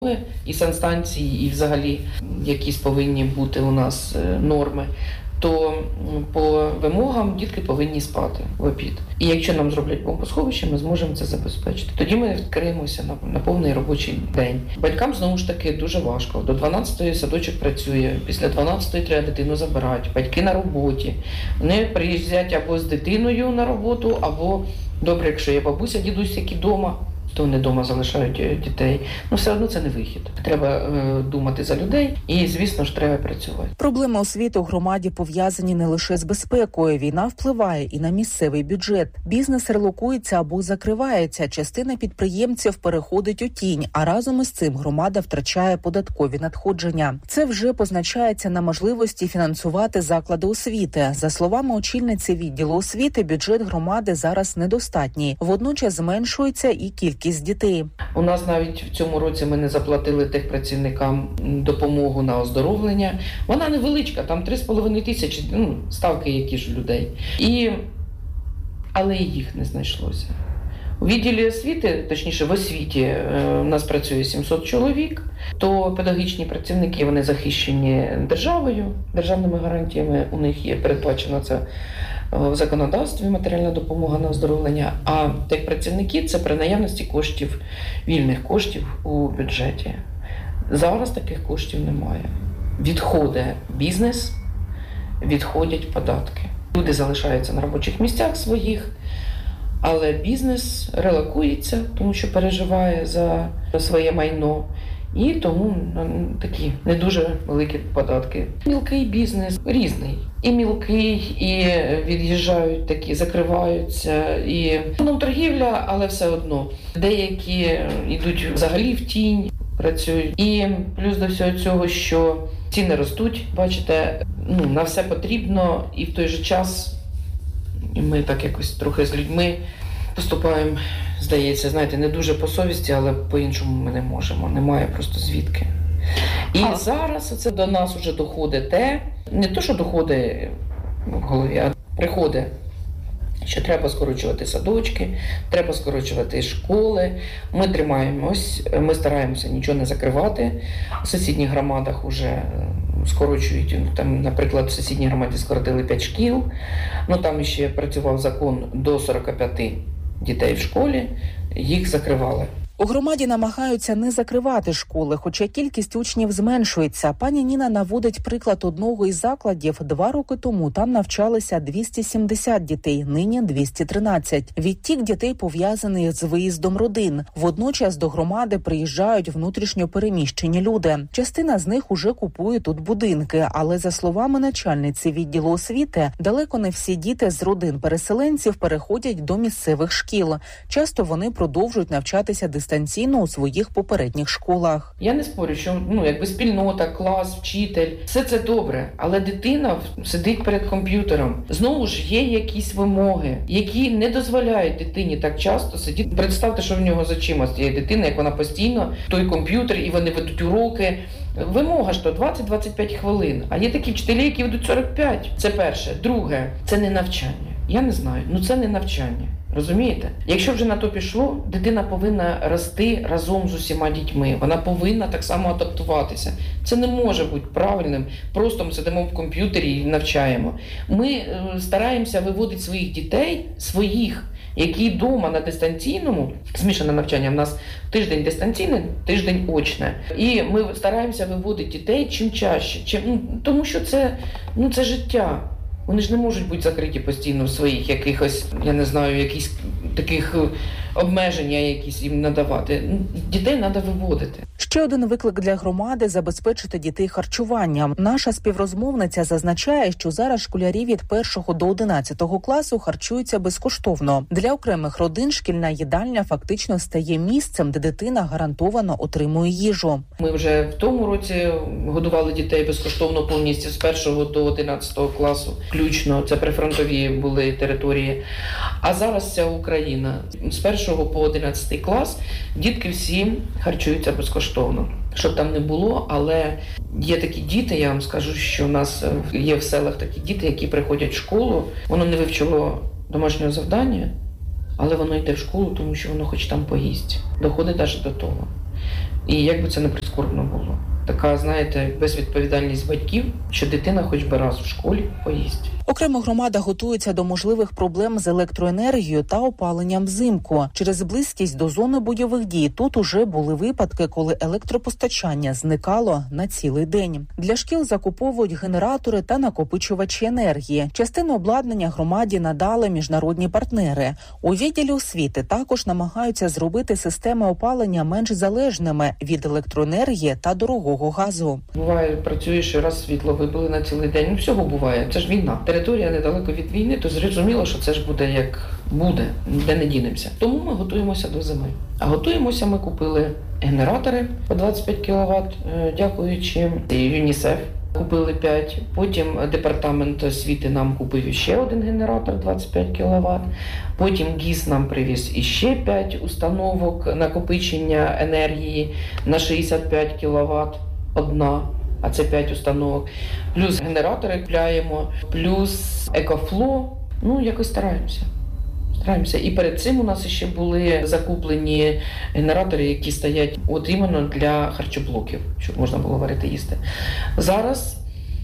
і санстанції, і взагалі якісь повинні бути у нас норми, то по вимогам дітки повинні спати в обід. І якщо нам зроблять бомбосховище, ми зможемо це забезпечити. Тоді ми відкриємося на повний робочий день. Батькам, знову ж таки, дуже важко. До 12-ї садочок працює, після 12-ї треба дитину забирати. Батьки на роботі. Вони приїздять або з дитиною на роботу, або, добре, якщо є бабуся, дідусь, які вдома, то вони вдома залишають дітей. Все одно це не вихід. Треба думати за людей і, звісно ж, треба працювати. Проблеми освіти у громаді пов'язані не лише з безпекою. Війна впливає і на місцевий бюджет. Бізнес релокується або закривається. Частина підприємців переходить у тінь, а разом із цим громада втрачає податкові надходження. Це вже позначається на можливості фінансувати заклади освіти. За словами очільниці відділу освіти, бюджет громади зараз недостатній. Водночас зменшується і кількість дітей. У нас навіть в цьому році ми не заплатили техпрацівникам допомогу на оздоровлення. Вона невеличка, там 3,5 тисячі, ставки які ж людей. Але і їх не знайшлося. У відділі освіти, точніше в освіті, у нас працює 700 чоловік, то педагогічні працівники, вони захищені державою, державними гарантіями, у них є передбачено це в законодавстві матеріальна допомога на оздоровлення, а техпрацівники – це при наявності коштів, вільних коштів у бюджеті. Зараз таких коштів немає. Відходить бізнес, відходять податки. Люди залишаються на робочих місцях своїх, але бізнес релокується, тому що переживає за своє майно. І тому такі не дуже великі податки. Мілкий бізнес різний. І мілкий, і від'їжджають такі, закриваються. І торгівля, але все одно. Деякі йдуть взагалі в тінь, працюють. І плюс до всього цього, що ціни ростуть, бачите, на все потрібно. І в той же час ми так якось трохи з людьми поступаємо, здається, знаєте, не дуже по совісті, але по-іншому ми не можемо. Немає просто звідки. І зараз це до нас вже доходить те, не то, що доходить в голові, а приходить, що треба скорочувати садочки, треба скорочувати школи. Ми тримаємось, ми стараємося нічого не закривати. В сусідніх громадах вже скорочують, там, наприклад, в сусідній громаді скоротили 5 шкіл, там ще працював закон до 45 дітей в школі, їх закривали. У громаді намагаються не закривати школи, хоча кількість учнів зменшується. Пані Ніна наводить приклад одного із закладів. 2 роки тому там навчалися 270 дітей, нині 213. Відтік дітей пов'язаний з виїздом родин. Водночас до громади приїжджають внутрішньо переміщені люди. Частина з них уже купує тут будинки, але за словами начальниці відділу освіти, далеко не всі діти з родин переселенців переходять до місцевих шкіл. Часто вони продовжують навчатися дистанційно у своїх попередніх школах. Я не спорю, що якби спільнота, клас, вчитель, все це добре, але дитина сидить перед комп'ютером. Знову ж є якісь вимоги, які не дозволяють дитині так часто сидіти. Представте, що в нього за чима з цієї дитини, як вона постійно, той комп'ютер, і вони ведуть уроки. Вимога ж то 20-25 хвилин, а є такі вчителі, які ведуть 45. Це перше. Друге, це не навчання. Я не знаю, це не навчання. Розумієте? Якщо вже на то пішло, дитина повинна рости разом з усіма дітьми. Вона повинна так само адаптуватися. Це не може бути правильним. Просто ми сидимо в комп'ютері і навчаємо. Ми стараємося виводити своїх дітей, які вдома на дистанційному, змішане навчання, в нас тиждень дистанційне, тиждень очне. І ми стараємося виводити дітей чим чаще, тому що це життя. Вони ж не можуть бути закриті постійно в своїх якихось, я не знаю, якісь таких обмеження якісь їм надавати. Дітей треба виводити. Ще один виклик для громади – забезпечити дітей харчуванням. Наша співрозмовниця зазначає, що зараз школярі від 1 до 11 класу харчуються безкоштовно. Для окремих родин шкільна їдальня фактично стає місцем, де дитина гарантовано отримує їжу. Ми вже в тому році годували дітей безкоштовно повністю з 1 до 11 класу. Включно, це прифронтові були території. А зараз вся Україна. З 1 по 11 клас дітки всі харчуються безкоштовно. Щоб там не було, але є такі діти, я вам скажу, що у нас є в селах такі діти, які приходять в школу, воно не вивчило домашнього завдання, але воно йде в школу, тому що воно хоч там поїсть. Доходить навіть до того. І як би це не прискорбно було. Така, знаєте, безвідповідальність батьків, що дитина хоч би раз в школі поїсть. Окремо громада готується до можливих проблем з електроенергією та опаленням взимку. Через близькість до зони бойових дій тут уже були випадки, коли електропостачання зникало на цілий день. Для шкіл закуповують генератори та накопичувачі енергії. Частину обладнання громаді надали міжнародні партнери. У відділі освіти також намагаються зробити системи опалення менш залежними від електроенергії та дорогого газу. Буває, працюєш, що раз світло вибили на цілий день. Ну, всього буває. Це ж війна. Територія недалеко від війни, то зрозуміло, що це ж буде як буде, ніде не дінемося. Тому ми готуємося до зими. А готуємося, ми купили генератори по 25 кВт, дякуючи ЮНІСЕФ. Купили 5, потім департамент освіти нам купив ще один генератор 25 кВт, потім ГІС нам привіз іще 5 установок накопичення енергії на 65 кВт одна, а це 5 установок, плюс генератори купляємо, плюс екофло, ну якось стараємося. І перед цим у нас ще були закуплені генератори, які стоять от іменно для харчоблоків, щоб можна було варити їсти. Зараз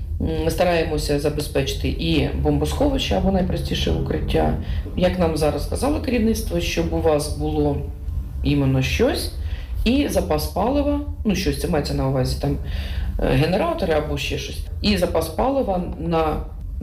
стараємося забезпечити і бомбосховище, або найпростіше укриття. Як нам зараз сказало керівництво, щоб у вас було іменно щось, і запас палива, ну щось, це мається на увазі, там генератори або ще щось, і запас палива на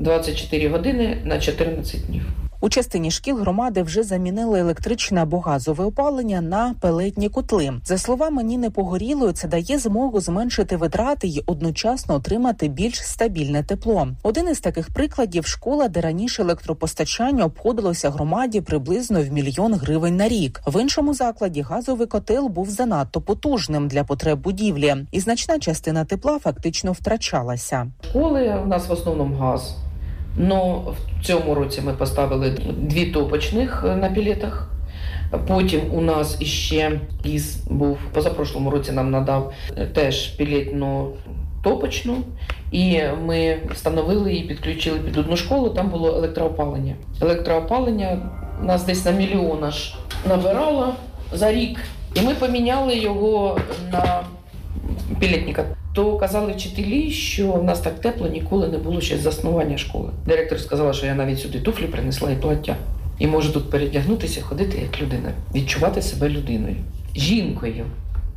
24 години на 14 днів. У частині шкіл громади вже замінили електричне або газове опалення на пелетні котли. За словами Ніни Погорілої, це дає змогу зменшити витрати й одночасно отримати більш стабільне тепло. Один із таких прикладів – школа, де раніше електропостачання обходилося громаді приблизно в 1 мільйон гривень на рік. В іншому закладі газовий котел був занадто потужним для потреб будівлі, і значна частина тепла фактично втрачалася. Школи у нас в основному газ. Но в цьому році ми поставили 2 топочних на пілетах. Потім у нас іще ГІС був. Позапрошлому році нам надав теж пілетну топочну. І ми встановили і підключили під одну школу, там було електроопалення. Електроопалення у нас десь на 1 мільйон аж набирало за рік. І ми поміняли його на пілетника. То казали вчителі, що в нас так тепло ніколи не було ще з заснування школи. Директор сказала, що я навіть сюди туфлі принесла і плаття. І можу тут передягнутися, ходити як людина, відчувати себе людиною, жінкою.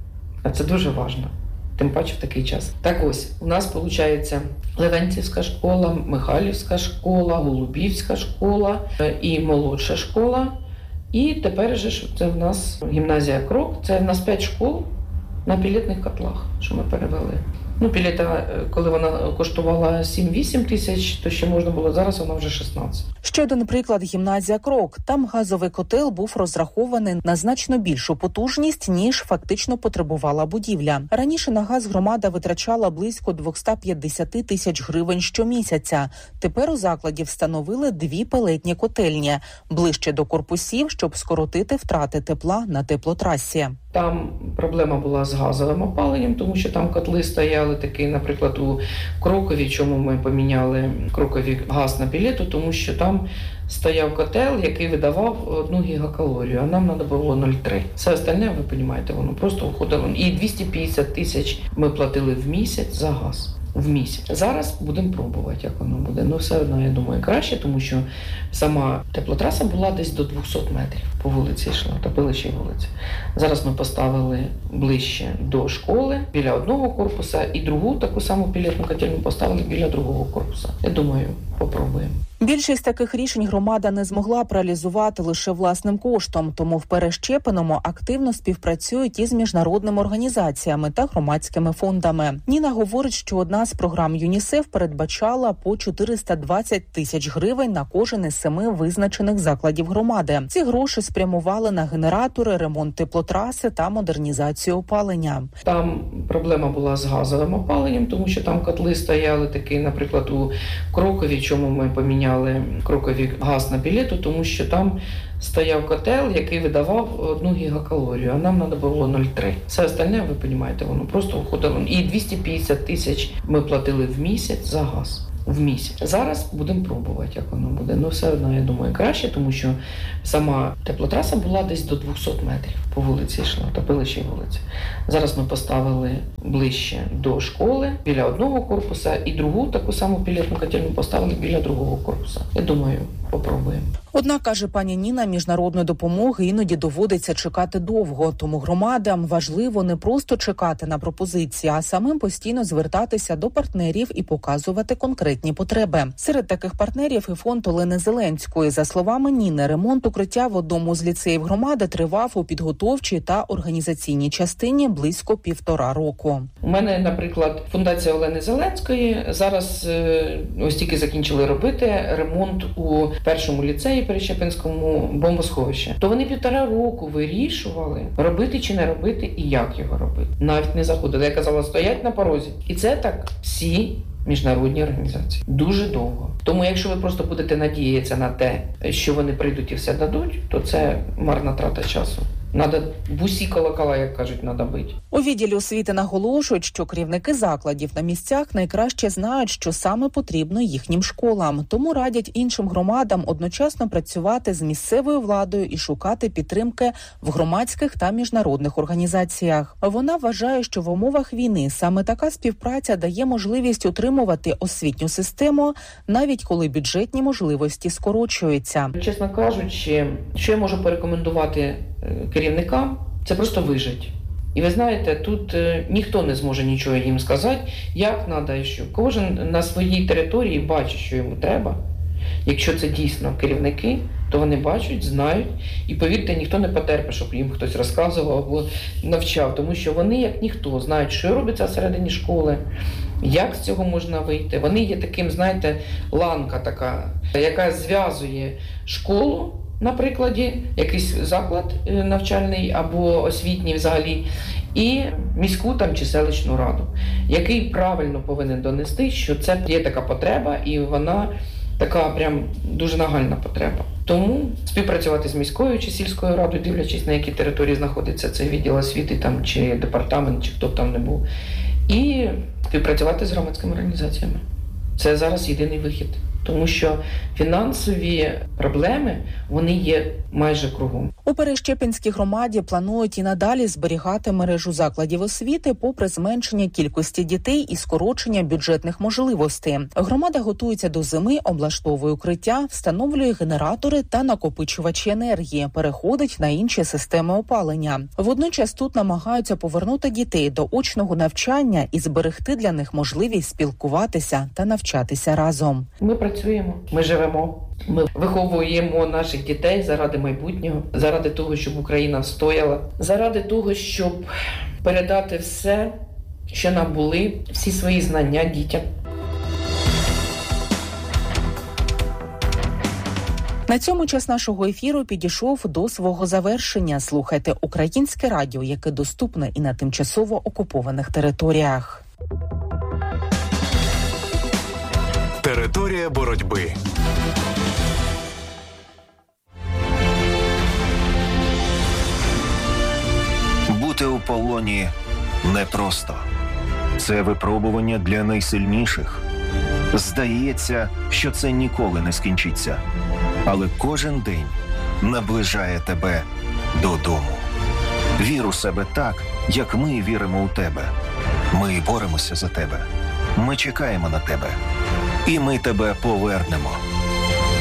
А це дуже важливо, тим паче в такий час. Так ось, у нас виходить Левенцівська школа, Михайлівська школа, Голубівська школа і молодша школа. І тепер же це в нас гімназія Крок, це в нас 5 школ на пілетних котлах, що ми перевели. Ну, пілета, коли вона коштувала 7-8 тисяч, то ще можна було, зараз вона вже 16. Ще один приклад – гімназія Крок. Там газовий котел був розрахований на значно більшу потужність, ніж фактично потребувала будівля. Раніше на газ громада витрачала близько 250 тисяч гривень щомісяця. Тепер у закладі встановили 2 пелетні котельні, ближче до корпусів, щоб скоротити втрати тепла на теплотрасі. Там проблема була з газовим опаленням, тому що там котли стояли такі, наприклад, у Крокові, чому ми поміняли Крокові газ на пілету, тому що там стояв котел, який видавав 1 гігакалорію, а нам треба було 0,3. Все остальне, ви розумієте, воно просто входило. І 250 тисяч ми платили в місяць за газ. В місяць. Зараз будемо пробувати, як воно буде. Ну, все одно, я думаю, краще, тому що сама теплотраса була десь до 200 метрів. По вулиці йшла, топили ще вулиці. Зараз ми поставили ближче до школи, біля одного корпуса, і другу таку саму пілетну котельну поставили біля другого корпуса. Я думаю, попробуємо. Більшість таких рішень громада не змогла б реалізувати лише власним коштом, тому в Перещепиному активно співпрацюють із міжнародними організаціями та громадськими фондами. Ніна говорить, що одна з програм ЮНІСЕФ передбачала по 420 тисяч гривень на кожен із 7 визначених закладів громади. Ці гроші спрямували на генератори, ремонт теплотраси та модернізацію опалення. Там проблема була з газовим опаленням, тому що там котли стояли такі, наприклад, у Крокові, чому ми поміняли Крокові газ на пілету, тому що там стояв котел, який видавав 1 гігакалорію, а нам треба було 0,3. Все остальне, ви розумієте, воно просто входило. І 250 тисяч ми платили в місяць за газ. в місяць. Зараз будемо пробувати, як воно буде. Ну, все одно, я думаю, краще, тому що сама теплотраса була десь до 200 метрів по вулиці йшла, топили ще й вулиці. Зараз ми поставили ближче до школи, біля одного корпуса, і другу таку саму пілетну котельну поставили біля другого корпуса. Я думаю, попробуємо. Однак, каже пані Ніна, міжнародної допомоги іноді доводиться чекати довго, тому громадам важливо не просто чекати на пропозиції, а самим постійно звертатися до партнерів і показувати конкретні потреби. Серед таких партнерів і фонд Олени Зеленської. За словами Ніни, ремонт укриття в одному з ліцеїв громади тривав у підготовчій та організаційній частині близько 1,5 року. У мене, наприклад, фундація Олени Зеленської зараз ось тільки закінчили робити ремонт у першому ліцеї Перещепинському бомбосховищі. То вони 1,5 року вирішували, робити чи не робити і як його робити. Навіть не заходили. Я казала, стоять на порозі. І це так всі міжнародні організації. Дуже довго. Тому якщо ви просто будете надіятися на те, що вони прийдуть і все дадуть, то це марна трата часу. Надо в усі колокола, як кажуть, надо бити. У відділі освіти наголошують, що керівники закладів на місцях найкраще знають, що саме потрібно їхнім школам. Тому радять іншим громадам одночасно працювати з місцевою владою і шукати підтримки в громадських та міжнародних організаціях. Вона вважає, що в умовах війни саме така співпраця дає можливість утримувати освітню систему, навіть коли бюджетні можливості скорочуються. Чесно кажучи, що я можу порекомендувати керівникам, це просто вижити. І ви знаєте, тут ніхто не зможе нічого їм сказати, як треба і що. Кожен на своїй території бачить, що йому треба. Якщо це дійсно керівники, то вони бачать, знають. І повірте, ніхто не потерпить, щоб їм хтось розказував або навчав. Тому що вони, як ніхто, знають, що робиться всередині школи, як з цього можна вийти. Вони є таким, знаєте, ланка така, яка зв'язує школу, на прикладі, якийсь заклад навчальний або освітній взагалі, і міську там чи селищну раду, який правильно повинен донести, що це є така потреба, і вона така прям дуже нагальна потреба. Тому співпрацювати з міською чи сільською радою, дивлячись, на якій території знаходиться цей відділ освіти там, чи департамент, чи хто б там не був, і співпрацювати з громадськими організаціями. Це зараз єдиний вихід. Тому що фінансові проблеми, вони є майже кругом. У Перещепинській громаді планують і надалі зберігати мережу закладів освіти попри зменшення кількості дітей і скорочення бюджетних можливостей. Громада готується до зими, облаштовує укриття, встановлює генератори та накопичувачі енергії, переходить на інші системи опалення. Водночас тут намагаються повернути дітей до очного навчання і зберегти для них можливість спілкуватися та навчатися разом. Ми працюємо, ми живемо. Ми виховуємо наших дітей заради майбутнього, заради того, щоб Україна стояла, заради того, щоб передати все, що набули, всі свої знання дітям. На цьому час нашого ефіру підійшов до свого завершення. Слухайте Українське радіо, яке доступне і на тимчасово окупованих територіях. Територія боротьби. Бути у полоні непросто. Це випробування для найсильніших. Здається, що це ніколи не скінчиться. Але кожен день наближає тебе додому. Вір у себе так, як ми віримо у тебе. Ми боремося за тебе. Ми чекаємо на тебе. І ми тебе повернемо.